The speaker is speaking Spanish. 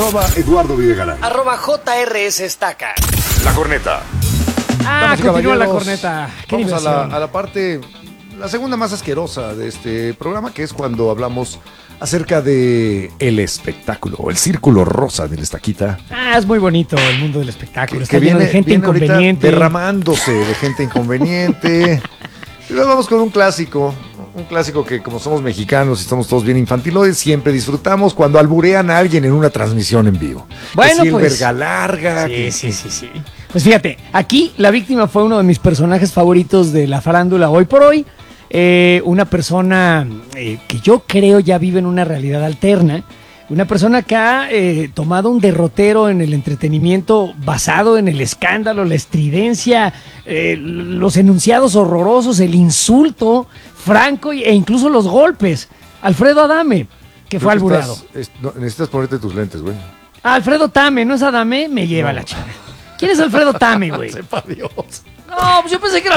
@Eduardo Videgaray. @JRS Estaca. La corneta. Damas y Continúa la caballeros, corneta. Qué vamos diversión. a la parte, la segunda más asquerosa de este programa, que es cuando hablamos acerca de el espectáculo, o el círculo rosa del Estaquita. Es muy bonito el mundo del espectáculo. Que Está lleno de gente viene ahorita inconveniente. derramándose de gente inconveniente. Y luego vamos con un clásico que como somos mexicanos y estamos todos bien infantiloides, siempre disfrutamos cuando alburean a alguien en una transmisión en vivo. Bueno, que si el pues, verga larga. Sí. Pues fíjate, aquí la víctima fue uno de mis personajes favoritos de la farándula hoy por hoy. Una persona que yo creo ya vive en una realidad alterna. Una persona que ha tomado un derrotero en el entretenimiento basado en el escándalo, la estridencia, los enunciados horrorosos, el insulto franco e incluso los golpes. Alfredo Adame, que fue albureado. Necesitas ponerte tus lentes, güey. Alfredo Tame, ¿no es Adame? Me lleva la chingada. ¿Quién es Alfredo Tame, güey? Sepa Dios. No, pues yo pensé que era